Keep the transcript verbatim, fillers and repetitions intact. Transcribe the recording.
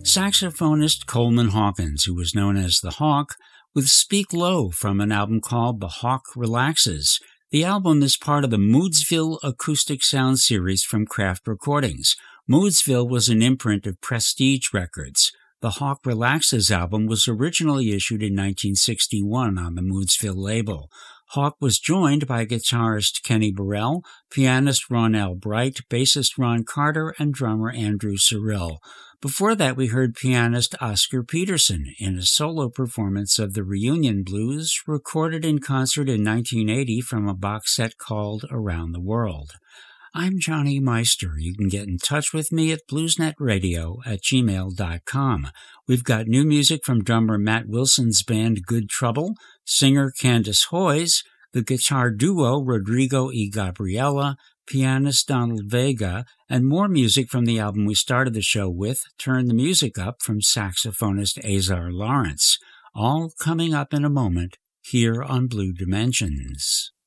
Saxophonist Coleman Hawkins, who was known as the Hawk, with Speak Low from an album called The Hawk Relaxes. The album is part of the Moodsville Acoustic Sound series from Craft Recordings. Moodsville was an imprint of Prestige Records. The Hawk Relaxes album was originally issued in nineteen sixty-one on the Moodsville label. Hawk was joined by guitarist Kenny Burrell, pianist Ronell Bright, bassist Ron Carter, and drummer Andrew Cyrille. Before that, we heard pianist Oscar Peterson in a solo performance of the Reunion Blues, recorded in concert in nineteen eighty from a box set called Around the World. I'm Johnny Meister. You can get in touch with me at bluesnetradio at gmail dot com. We've got new music from drummer Matt Wilson's band Good Trouble, singer Candace Hoyes, the guitar duo Rodrigo y Gabriela, pianist Donald Vega, and more music from the album we started the show with, Turn the Music Up, from saxophonist Azar Lawrence. All coming up in a moment here on Blue Dimensions.